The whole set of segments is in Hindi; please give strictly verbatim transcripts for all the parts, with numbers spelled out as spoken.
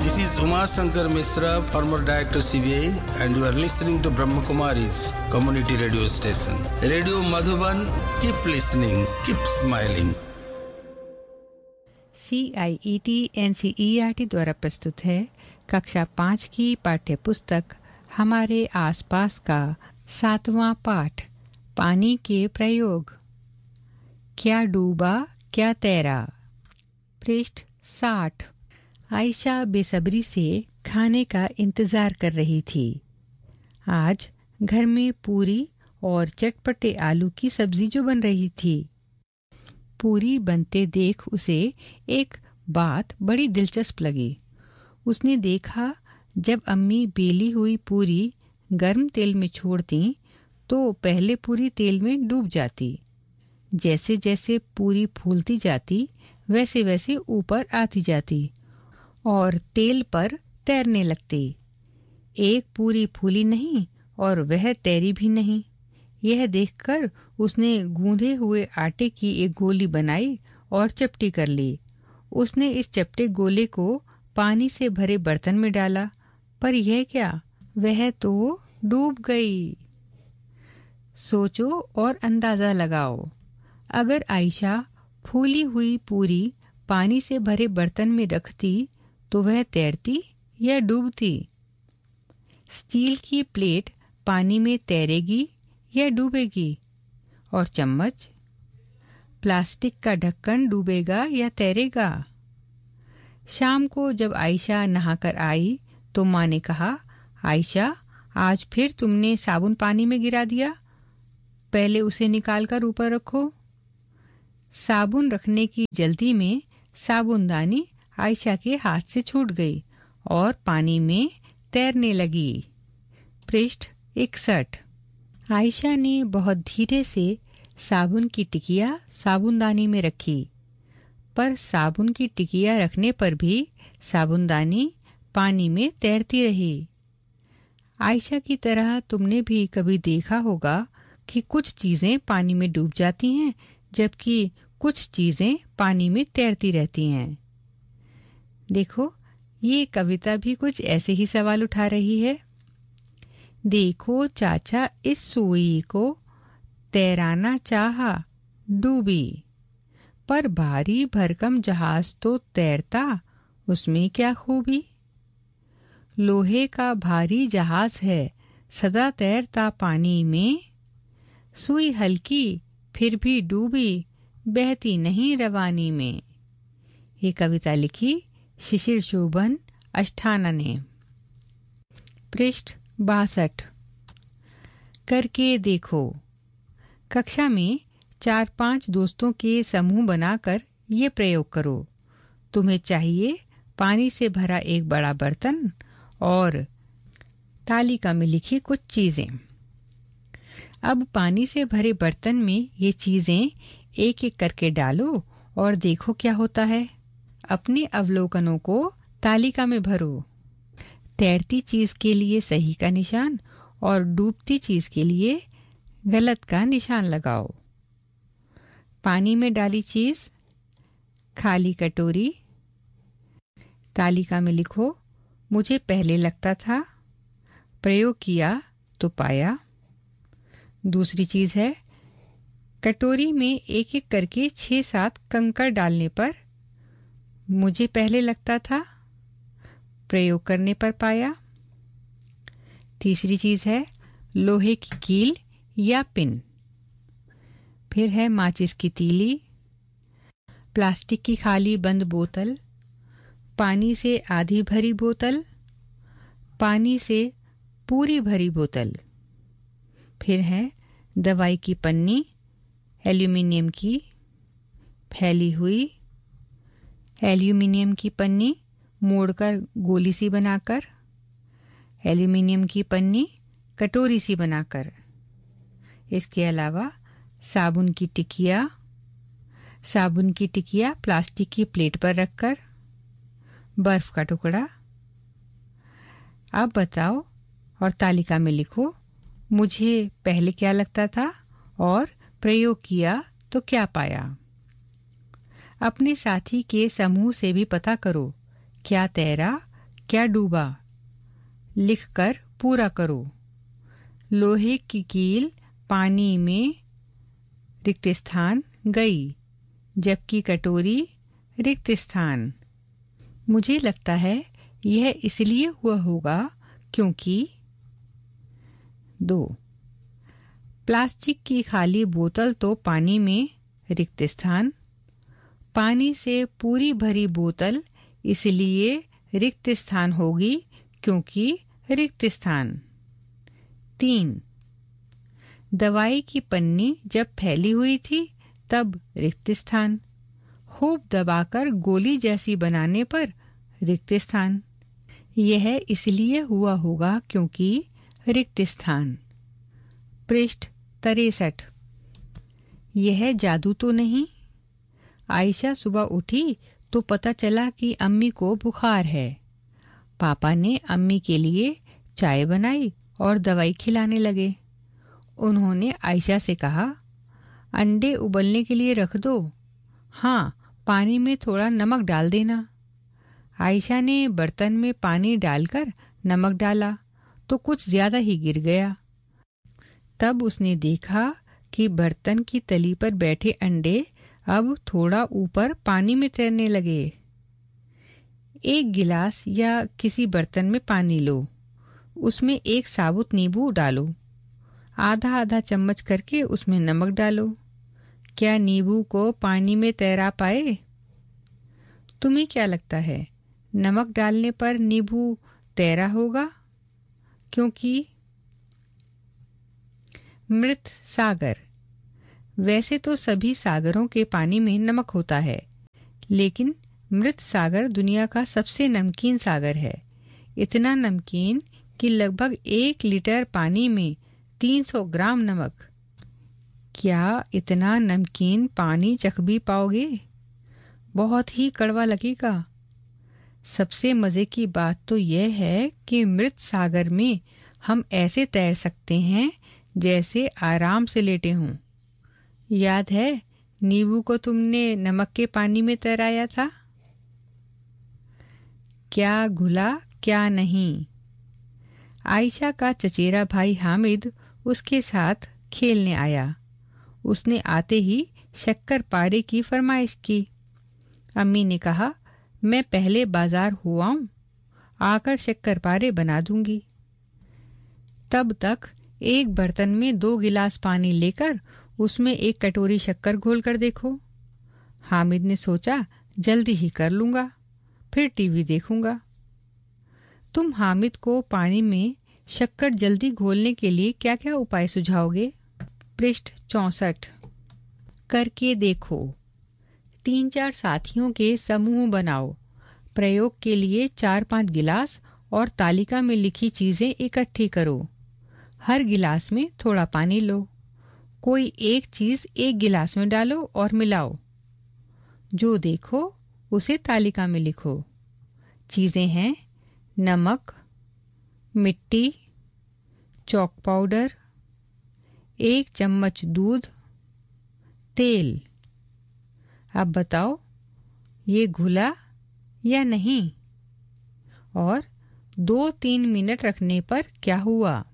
This is Uma Shankar Misra, former director C B I, and you are listening to Brahma Kumari's community radio station. Radio Madhuban, keep listening, keep smiling. C I E T N C E R T द्वारा प्रस्तुत है कक्षा पाँच की पाठ्य पुस्तक हमारे आसपास का सातवां पाठ, पानी के प्रयोग। क्या डूबा क्या तैरा। पृष्ठ साठ। आयशा बेसब्री से खाने का इंतजार कर रही थी। आज घर में पूरी और चटपटे आलू की सब्जी जो बन रही थी। पूरी बनते देख उसे एक बात बड़ी दिलचस्प लगी। उसने देखा जब अम्मी बेली हुई पूरी गर्म तेल में छोड़ती तो पहले पूरी तेल में डूब जाती। जैसे जैसे पूरी फूलती जाती वैसे वैसे ऊपर आती जाती और तेल पर तैरने लगती। एक पूरी फूली नहीं और वह तैरी भी नहीं। यह देखकर उसने गूंधे हुए आटे की एक गोली बनाई और चपटी कर ली। उसने इस चपटे गोले को पानी से भरे बर्तन में डाला, पर यह क्या, वह तो डूब गई। सोचो और अंदाजा लगाओ, अगर आयशा फूली हुई पूरी पानी से भरे बर्तन में रखती तो वह तैरती या डूबती। स्टील की प्लेट पानी में तैरेगी या डूबेगी। और चम्मच, प्लास्टिक का ढक्कन डूबेगा या तैरेगा। शाम को जब आयशा नहाकर आई तो माँ ने कहा, आयशा आज फिर तुमने साबुन पानी में गिरा दिया, पहले उसे निकालकर ऊपर रखो। साबुन रखने की जल्दी में साबुनदानी आयशा के हाथ से छूट गई और पानी में तैरने लगी। पृष्ठ इकसठ। आयशा ने बहुत धीरे से साबुन की टिकिया साबुनदानी में रखी, पर साबुन की टिकिया रखने पर भी साबुनदानी पानी में तैरती रही। आयशा की तरह तुमने भी कभी देखा होगा कि कुछ चीजें पानी में डूब जाती हैं जबकि कुछ चीजें पानी में तैरती रहती हैं। देखो, ये कविता भी कुछ ऐसे ही सवाल उठा रही है। देखो चाचा इस सुई को तैराना चाहा, डूबी, पर भारी भरकम जहाज तो तैरता, उसमें क्या खूबी। लोहे का भारी जहाज है सदा तैरता पानी में, सुई हल्की फिर भी डूबी, बहती नहीं रवानी में। ये कविता लिखी शिशिर शोभन अष्टाना ने। पृष्ठ बासठ। करके देखो। कक्षा में चार पांच दोस्तों के समूह बनाकर ये प्रयोग करो। तुम्हें चाहिए पानी से भरा एक बड़ा बर्तन और तालिका में लिखी कुछ चीजें। अब पानी से भरे बर्तन में ये चीजें एक एक करके डालो और देखो क्या होता है। अपने अवलोकनों को तालिका में भरो। तैरती चीज के लिए सही का निशान और डूबती चीज के लिए गलत का निशान लगाओ। पानी में डाली चीज, खाली कटोरी। तालिका में लिखो, मुझे पहले लगता था, प्रयोग किया तो पाया। दूसरी चीज है, कटोरी में एक एक करके छह सात कंकड़ डालने पर मुझे पहले लगता था, प्रयोग करने पर पाया। तीसरी चीज है लोहे की कील या पिन। फिर है माचिस की तीली, प्लास्टिक की खाली बंद बोतल, पानी से आधी भरी बोतल, पानी से पूरी भरी बोतल। फिर है दवाई की पन्नी, एल्यूमिनियम की, फैली हुई एल्यूमिनियम की पन्नी मोड़कर गोली सी बनाकर, एल्यूमिनियम की पन्नी कटोरी सी बनाकर। इसके अलावा साबुन की टिकिया, साबुन की टिकिया प्लास्टिक की प्लेट पर रखकर, बर्फ का टुकड़ा। अब बताओ और तालिका में लिखो, मुझे पहले क्या लगता था और प्रयोग किया तो क्या पाया। अपने साथी के समूह से भी पता करो, क्या तैरा, क्या डूबा? लिखकर पूरा करो। लोहे की कील पानी में रिक्त स्थान गई, जबकि कटोरी रिक्त स्थान। मुझे लगता है यह इसलिए हुआ होगा क्योंकि दो प्लास्टिक की खाली बोतल तो पानी में रिक्त स्थान, पानी से पूरी भरी बोतल इसलिए रिक्त स्थान होगी क्योंकि रिक्त स्थान। तीन दवाई की पन्नी जब फैली हुई थी तब रिक्त स्थान, खूब दबाकर गोली जैसी बनाने पर रिक्त स्थान। यह इसलिए हुआ होगा क्योंकि रिक्त स्थान। पृष्ठ तिरसठ। यह जादू तो नहीं? आयशा सुबह उठी तो पता चला कि अम्मी को बुखार है। पापा ने अम्मी के लिए चाय बनाई और दवाई खिलाने लगे। उन्होंने आयशा से कहा, अंडे उबलने के लिए रख दो। हाँ, पानी में थोड़ा नमक डाल देना। आयशा ने बर्तन में पानी डालकर नमक डाला तो कुछ ज्यादा ही गिर गया। तब उसने देखा कि बर्तन की तली पर बैठे अंडे अब थोड़ा ऊपर पानी में तैरने लगे। एक गिलास या किसी बर्तन में पानी लो, उसमें एक साबुत नींबू डालो, आधा आधा चम्मच करके उसमें नमक डालो। क्या नींबू को पानी में तैरा पाए? तुम्हें क्या लगता है, नमक डालने पर नींबू तैरा होगा? क्योंकि मृत सागर। वैसे तो सभी सागरों के पानी में नमक होता है, लेकिन मृत सागर दुनिया का सबसे नमकीन सागर है। इतना नमकीन कि लगभग एक लीटर पानी में तीन सौ ग्राम नमक। क्या इतना नमकीन पानी चख भी पाओगे? बहुत ही कड़वा लगेगा। सबसे मजे की बात तो यह है कि मृत सागर में हम ऐसे तैर सकते हैं जैसे आराम से लेटे हों। याद है नींबू को तुमने नमक के पानी में तैराया था? क्या घुला क्या नहीं। आयशा का चचेरा भाई हामिद उसके साथ खेलने आया। उसने आते ही शक्कर पारे की फरमाइश की। अम्मी ने कहा, मैं पहले बाजार हो आऊं, आकर शक्कर पारे बना दूंगी। तब तक एक बर्तन में दो गिलास पानी लेकर उसमें एक कटोरी शक्कर घोल कर देखो। हामिद ने सोचा, जल्दी ही कर लूंगा, फिर टीवी देखूंगा। तुम हामिद को पानी में शक्कर जल्दी घोलने के लिए क्या क्या उपाय सुझाओगे? पृष्ठ चौसठ। करके देखो। तीन चार साथियों के समूह बनाओ। प्रयोग के लिए चार पांच गिलास और तालिका में लिखी चीजें इकट्ठी करो। हर गिलास में थोड़ा पानी लो। कोई एक चीज एक गिलास में डालो और मिलाओ। जो देखो उसे तालिका में लिखो। चीजें हैं नमक, मिट्टी, चॉक पाउडर, एक चम्मच दूध, तेल। अब बताओ ये घुला या नहीं? और दो तीन मिनट रखने पर क्या हुआ?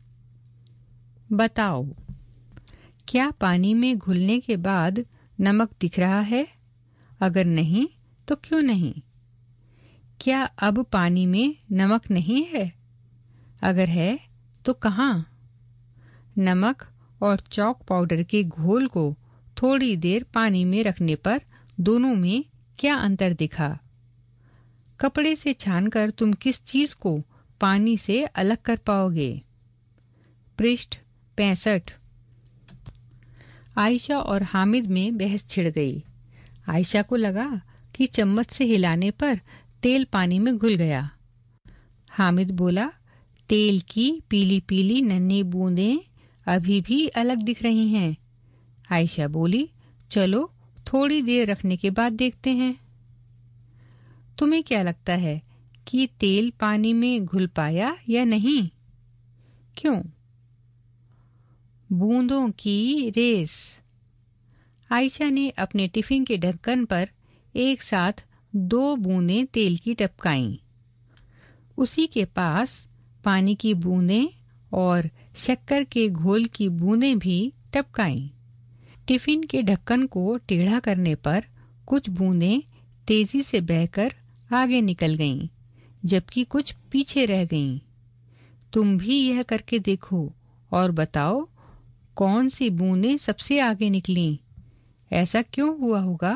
बताओ, क्या पानी में घुलने के बाद नमक दिख रहा है? अगर नहीं तो क्यों नहीं? क्या अब पानी में नमक नहीं है? अगर है तो कहाँ? नमक और चॉक पाउडर के घोल को थोड़ी देर पानी में रखने पर दोनों में क्या अंतर दिखा? कपड़े से छानकर तुम किस चीज को पानी से अलग कर पाओगे? पृष्ठ पैंसठ। आयशा और हामिद में बहस छिड़ गई। आयशा को लगा कि चम्मच से हिलाने पर तेल पानी में घुल गया। हामिद बोला, तेल की पीली पीली नन्ही बूंदें अभी भी अलग दिख रही हैं। आयशा बोली, चलो थोड़ी देर रखने के बाद देखते हैं। तुम्हें क्या लगता है कि तेल पानी में घुल पाया या नहीं? क्यों? बूंदों की रेस। आयशा ने अपने टिफिन के ढक्कन पर एक साथ दो बूंदें तेल की टपकाईं। उसी के पास पानी की बूंदें और शक्कर के घोल की बूंदें भी टपकाईं। टिफिन के ढक्कन को टेढ़ा करने पर कुछ बूंदें तेजी से बहकर आगे निकल गईं, जबकि कुछ पीछे रह गईं। तुम भी यह करके देखो और बताओ कौन सी बूंदें सबसे आगे निकलीं। ऐसा क्यों हुआ होगा?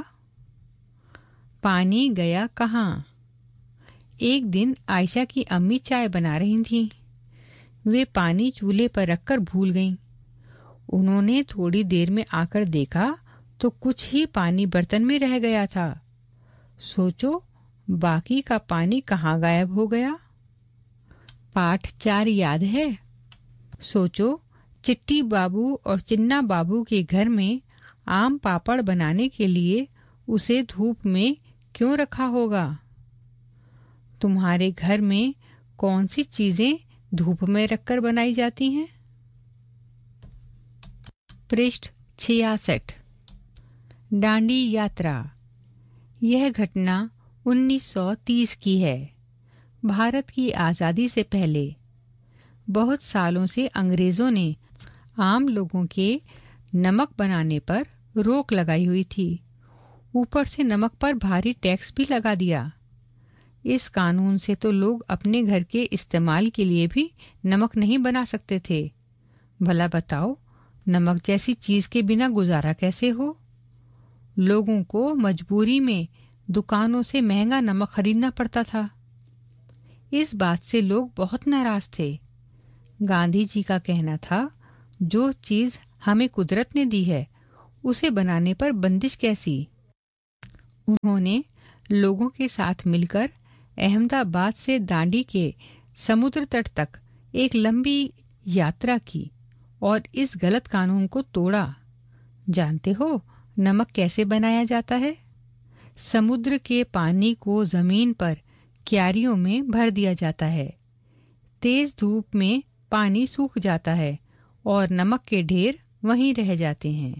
पानी गया कहाँ? एक दिन आयशा की अम्मी चाय बना रही थीं। वे पानी चूल्हे पर रखकर भूल गईं। उन्होंने थोड़ी देर में आकर देखा तो कुछ ही पानी बर्तन में रह गया था। सोचो बाकी का पानी कहाँ गायब हो गया? पाठ चार याद है? सोचो चिट्टी बाबू और चिन्ना बाबू के घर में आम पापड़ बनाने के लिए उसे धूप में क्यों रखा होगा? तुम्हारे घर में कौन सी चीजें धूप में रखकर बनाई जाती हैं? पृष्ठ छियासठ। डांडी यात्रा। यह घटना उन्नीस सौ तीस की है, भारत की आज़ादी से पहले। बहुत सालों से अंग्रेजों ने आम लोगों के नमक बनाने पर रोक लगाई हुई थी। ऊपर से नमक पर भारी टैक्स भी लगा दिया। इस कानून से तो लोग अपने घर के इस्तेमाल के लिए भी नमक नहीं बना सकते थे। भला बताओ नमक जैसी चीज के बिना गुजारा कैसे हो? लोगों को मजबूरी में दुकानों से महंगा नमक खरीदना पड़ता था। इस बात से लोग बहुत नाराज थे। गांधी जी का कहना था, जो चीज हमें कुदरत ने दी है उसे बनाने पर बंदिश कैसी? उन्होंने लोगों के साथ मिलकर अहमदाबाद से दांडी के समुद्र तट तक एक लंबी यात्रा की और इस गलत कानून को तोड़ा। जानते हो नमक कैसे बनाया जाता है? समुद्र के पानी को जमीन पर क्यारियों में भर दिया जाता है। तेज धूप में पानी सूख जाता है और नमक के ढेर वहीं रह जाते हैं।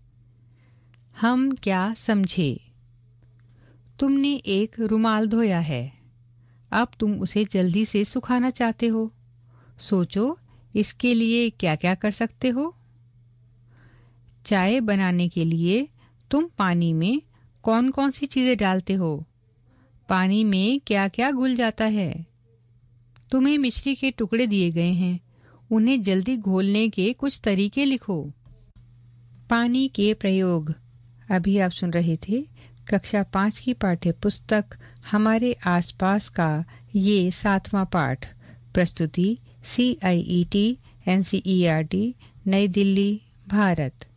हम क्या समझे? तुमने एक रुमाल धोया है, अब तुम उसे जल्दी से सुखाना चाहते हो। सोचो इसके लिए क्या क्या कर सकते हो। चाय बनाने के लिए तुम पानी में कौन कौन सी चीजें डालते हो? पानी में क्या क्या घुल जाता है? तुम्हें मिश्री के टुकड़े दिए गए हैं, उन्हें जल्दी घोलने के कुछ तरीके लिखो। पानी के प्रयोग। अभी आप सुन रहे थे कक्षा पाँच की पाठ्य पुस्तक हमारे आसपास का ये सातवां पाठ। प्रस्तुति सी आई E T N C E R T, नई दिल्ली, भारत।